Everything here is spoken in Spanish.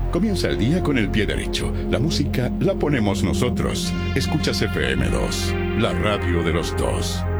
Comienza el día con el pie derecho. La música la ponemos nosotros. Escuchas FM2, la radio de los dos.